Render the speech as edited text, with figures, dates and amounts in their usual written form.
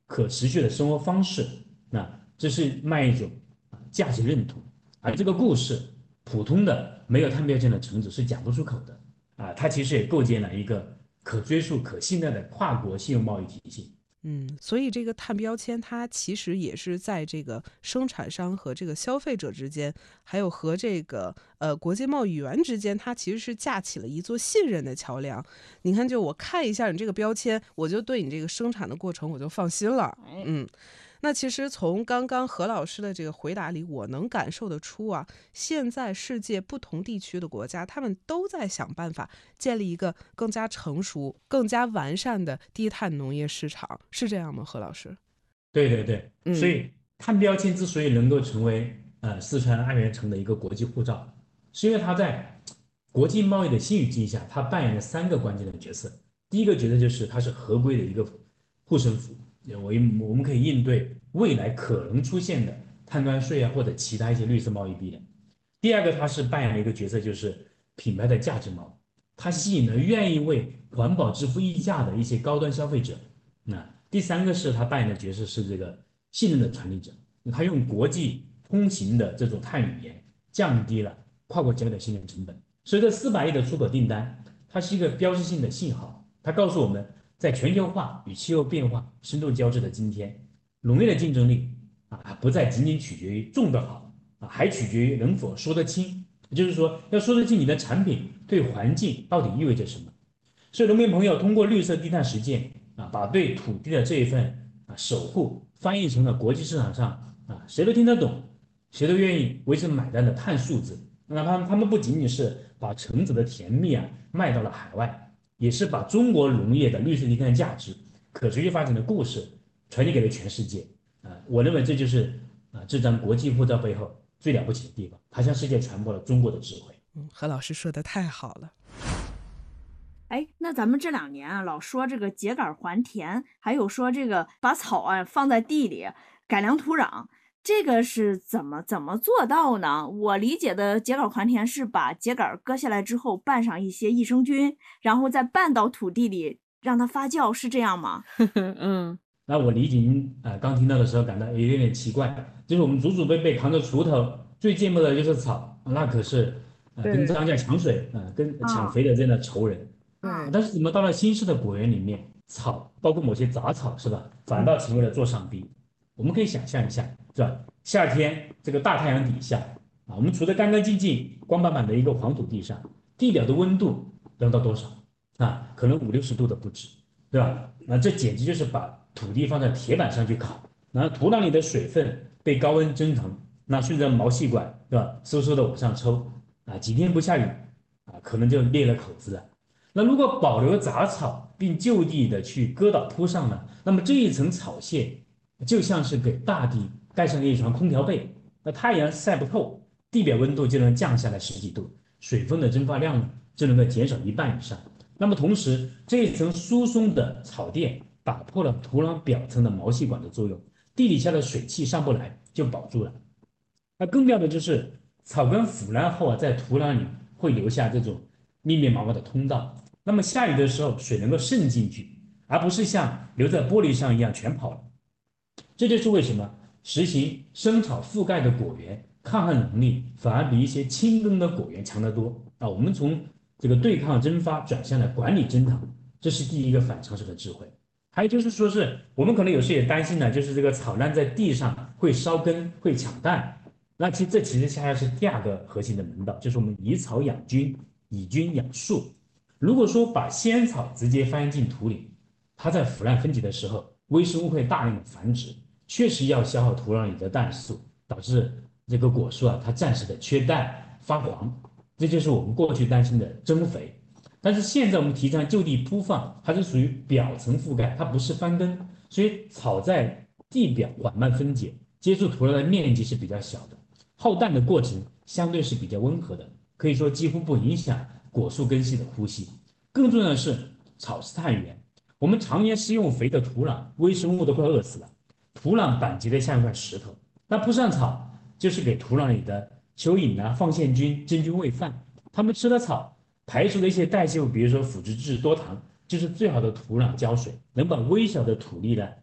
可持续的生活方式。那这是卖一种价值认同，而这个故事普通的没有碳标签的橙子是讲不出口的它其实也构建了一个可追溯、可信赖的跨国信用贸易体系。 所以这个碳标签它其实也是在这个生产商和这个消费者之间，还有和这个国际贸易员之间，它其实是架起了一座信任的桥梁。你看，就我看一下你这个标签，我就对你这个生产的过程我就放心了。 哎， 那其实从刚刚何老师的这个回答里，我能感受得出啊，现在世界不同地区的国家，他们都在想办法建立一个更加成熟、更加完善的低碳农业市场，是这样吗？何老师？ 对对对，所嗯以碳标签之所以能够成为四川安源城的一个国际护照，是因为它在国际贸易的新语境下，它扮演了3个关键的角色。第一个角色就是它是合规的一个护身符，我们可以应对未来可能出现的碳关税或者其他一些绿色贸易壁垒。第二个，它是扮演了一个角色，就是品牌的价值锚，它吸引了愿意为环保支付溢价的一些高端消费者。那第三个是它扮演的角色是这个信任的传递者，它用国际通行的这种碳语言，降低了跨国交易的信任成本。所以这400亿的出口订单，它是一个标志性的信号，它告诉我们，在全球化与气候变化深度交织的今天，农业的竞争力不再仅仅取决于种得好还取决于能否说得清。也就是说，要说得清你的产品对环境到底意味着什么。所以，农民朋友通过绿色低碳实践把对土地的这一份守护翻译成了国际市场上谁都听得懂，谁都愿意为之买单的碳数字。那他们不仅仅是把橙子的甜蜜卖到了海外，也是把中国农业的绿色低碳价值、可持续发展的故事传递给了全世界。我认为这就是这张国际护照背后最了不起的地方，它向世界传播了中国的智慧。 何老师说的太好了。 哎，那咱们这2年老说这个秸秆还田，还有说这个把草放在地里改良土壤，这个是怎么做到呢？我理解的秸秆还田是把秸秆割下来之后拌上一些益生菌，然后再拌到土地里让它发酵，是这样吗？ 嗯那我理解您刚听到的时候感到有点奇怪，就是我们祖祖辈辈扛着锄头，最见不得就是草，那可是跟对庄稼抢水跟抢啊肥的这样的仇人。 啊， 但是怎么到了新式的果园里面，草包括某些杂草是吧，反倒成为了座上宾。我们可以想象一下，是吧？夏天这个大太阳底下我们锄得干干净净、光板板的一个黄土地上，地表的温度能到多少可能50-60度的不止，对吧？那这简直就是把土地放在铁板上去烤，然后土壤里的水分被高温蒸腾，那顺着毛细管，对吧？嗖嗖的往上抽几天不下雨可能就裂了口子了。那如果保留杂草，并就地的去割倒铺上呢，那么这一层草屑就像是给大地盖上了一床空调被，那太阳晒不透，地表温度就能降下来十几度，水分的蒸发量呢就能够减少一半以上。那么同时，这一层疏松的草垫打破了土壤表层的毛细管的作用，地底下的水汽上不来，就保住了。那更妙的就是草根腐烂后在土壤里会留下这种密密麻麻的通道，那么下雨的时候水能够渗进去，而不是像留在玻璃上一样全跑了。这就是为什么实行生草覆盖的果园抗旱能力反而比一些轻耕的果园强得多我们从这个对抗蒸发转向了管理蒸腾，这是第一个反常识的智慧。还有就是说是我们可能有时也担心呢，就是这个草烂在地上会烧根会抢氮，那这其实恰恰是第2个核心的门道，就是我们以草养菌，以菌养树。如果说把仙草直接翻进土里，它在腐烂分解的时候，微生物会大量的繁殖，确实要消耗土壤里的氮素，导致这个果树它暂时的缺氮发黄，这就是我们过去担心的增肥。但是现在我们提倡就地铺放，它是属于表层覆盖，它不是翻耕，所以草在地表缓慢分解，接触土壤的面积是比较小的，耗氮的过程相对是比较温和的，可以说几乎不影响果树根系的呼吸。更重要的是，草是碳源，我们常年施用肥的土壤，微生物都快饿死了，土壤板结的像一块石头。那铺上草，就是给土壤里的蚯蚓放线菌、真菌喂饭，它们吃了草，排出的一些代谢物，比如说腐殖质、多糖，就是最好的土壤浇水，能把微小的土粒呢